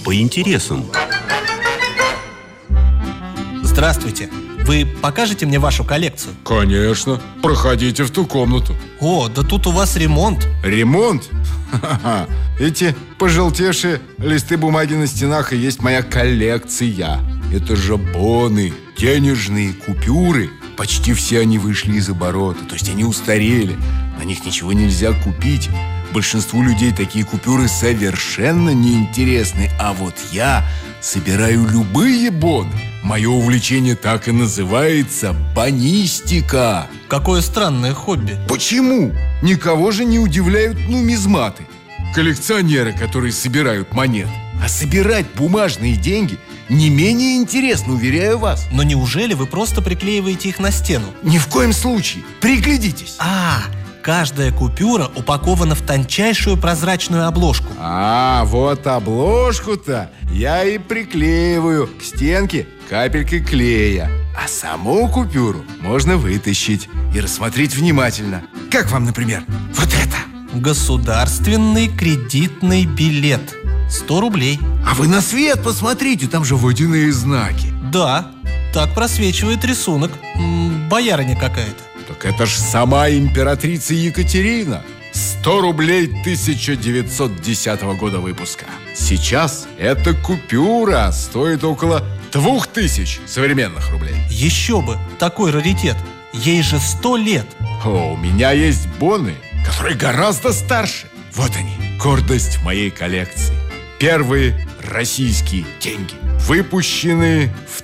по интересам. Здравствуйте. Вы покажете мне вашу коллекцию? Конечно. Проходите в ту комнату. О, да тут у вас ремонт. Ремонт? Ха-ха. Эти пожелтевшие листы бумаги на стенах и есть моя коллекция. Это же боны, денежные купюры. Почти все они вышли из оборота, то есть они устарели. На них ничего нельзя купить. Большинству людей такие купюры совершенно неинтересны. А вот я собираю любые боны. Мое увлечение так и называется – бонистика. Какое странное хобби. Почему? Никого же не удивляют нумизматы, коллекционеры, которые собирают монеты. А собирать бумажные деньги не менее интересно, уверяю вас. Но неужели вы просто приклеиваете их на стену? Ни в коем случае. Приглядитесь. Каждая купюра упакована в тончайшую прозрачную обложку. Вот обложку-то я и приклеиваю к стенке капелькой клея. А саму купюру можно вытащить и рассмотреть внимательно. Как вам, например, вот это? Государственный кредитный билет. 100 рублей. А вы на свет посмотрите, там же водяные знаки. Да, так просвечивает рисунок. Боярыня какая-то. Так это ж сама императрица Екатерина. 100 рублей 1910 года выпуска. Сейчас эта купюра стоит около 2000 современных рублей. Еще бы, такой раритет. Ей же 100 лет. У меня есть боны, которые гораздо старше. Вот они, гордость моей коллекции. Первые российские деньги, выпущенные в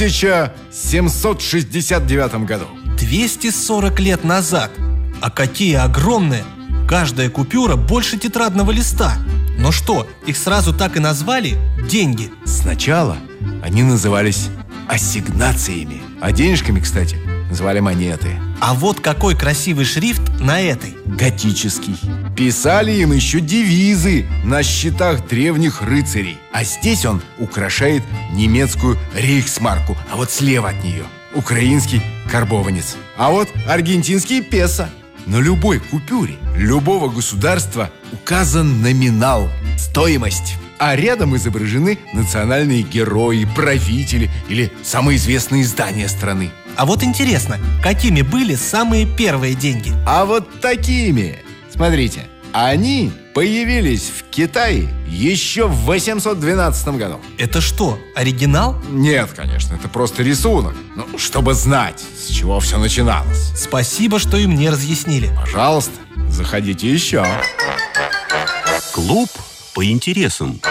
1769 году. 240 лет назад. А какие огромные! Каждая купюра больше тетрадного листа. Но что, их сразу так и назвали деньги? Сначала они назывались ассигнациями, а денежками, кстати, называли монеты. А вот какой красивый шрифт на этой. Готический. Писали им еще девизы на щитах древних рыцарей. А здесь он украшает немецкую рейхсмарку, а вот слева от нее украинский карбованец, а вот аргентинский песо. На любой купюре любого государства указан номинал, стоимость, а рядом изображены национальные герои, правители или самые известные здания страны. А вот интересно, какими были самые первые деньги? А вот такими. Смотрите, они появились в Китае еще в 812 году. Это что, оригинал? Нет, конечно, это просто рисунок. Ну, чтобы знать, с чего все начиналось. Спасибо, что и мне разъяснили. Пожалуйста, заходите еще. Клуб по интересам.